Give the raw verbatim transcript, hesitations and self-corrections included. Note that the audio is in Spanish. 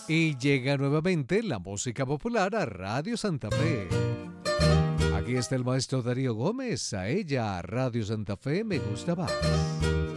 Y llega nuevamente la música popular a Radio Santa Fe. Aquí está el maestro Darío Gómez, a ella, Radio Santa Fe, me gusta más.